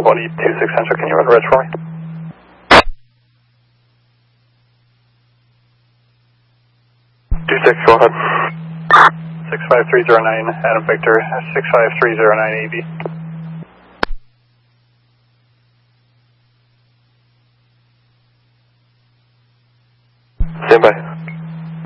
Hawaii 26 Central, can you run res for me? 26, go ahead. 65309, Adam Victor, 65309 AV. Stand by.